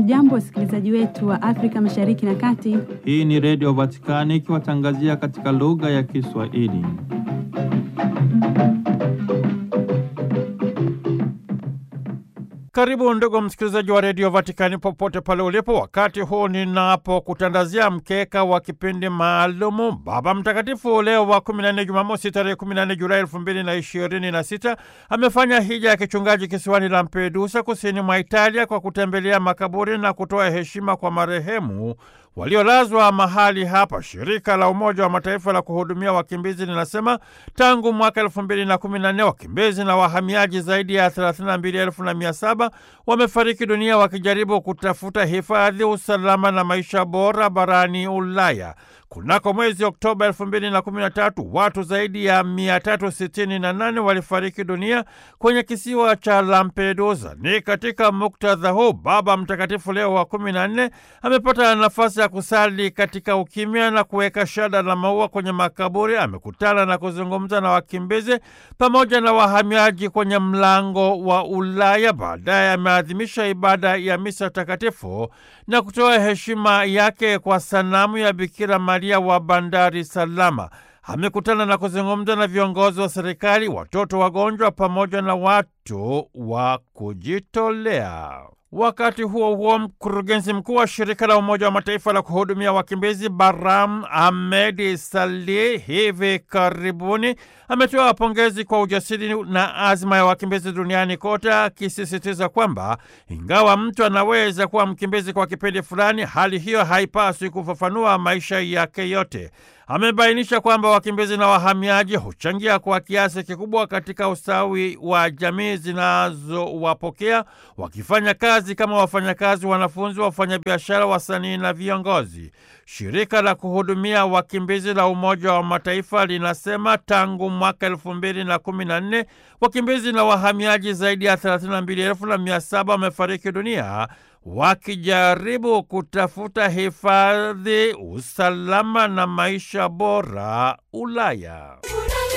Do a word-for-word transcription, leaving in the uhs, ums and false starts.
Hamjambo wasikilizaji wetu wa Afrika Mashariki na Kati. Hii ni Radio Vatikani ikiwatangazia katika lugha ya Kiswahili. Karibu ndugu msikilizaji wa Radio Vatikani popote pale ulipo, wakati huu ninapo kutandazia mkeka wa kipindi maalumu. Baba Mtakatifu Leo wa kumi na nne, Jumamosi tarehe kumi na nne Julai elfu mbili na ishirini na sita, amefanya hija ya kichungaji kisiwani Lampedusa kusini mwa Italia kwa kutembelea makaburi na kutoa heshima kwa marehemu waliolazwa mahali hapa. Shirika la Umoja wa Mataifa la kuhudumia wakimbizi linasema tangu mwaka elfu mbili na kumi na nne wakimbizi na wahamiaji zaidi ya thelathini na mbili elfu na mia saba wamefariki dunia wakijaribu kutafuta hifadhi, usalama na maisha bora barani Ulaya. Kunako mwezi Oktoba elfu mbili na kumi na tatu watu zaidi ya mia tatu sitini na nane walifariki dunia kwenye kisiwa cha Lampedusa. Ni katika muktadha huu Baba Mtakatifu Leo wa kumi na nne amepata nafasi ya kusali katika ukimya na kuweka shada la maua kwenye makaburi. Amekutana na kuzungumza na wakimbizi pamoja na wahamiaji kwenye mlango wa Ulaya. Baadaye ameadhimisha ibada ya misa takatifu na kutoa heshima yake kwa sanamu ya Bikira Maria wa Bandari Salama. Amekutana na kuzungumza na viongozi wa serikali, watoto wagonjwa pamoja na watu wa kujitolea. Wakati huo huo, mkurugenzi mkuu wa shirika la Umoja wa Mataifa la kuhudumia wakimbizi Baram Ahmed Salih hivi karibuni ametoa pongezi kwa ujasiri na azma ya wakimbizi duniani kote, akisisitiza kwamba ingawa mtu anaweza kuwa mkimbizi kwa kipindi fulani, hali hiyo haipaswi kufafanua maisha yake yote. Amebainisha kwamba wakimbizi na wahamiaji huchangia kwa kiasi kikubwa katika ustawi wa jamii zinazowapokea, wakifanya kazi kama wafanyakazi, wanafunzi, wafanyabiashara, wasanii na viongozi. Shirika la kuhudumia wakimbizi la Umoja wa Mataifa linasema tangu mwaka elfu mbili na kumi na nne wakimbizi na wahamiaji zaidi ya thelathini na mbili elfu na mia saba wamefariki dunia wakijaribu kutafuta hifadhi, usalama na maisha bora Ulaya.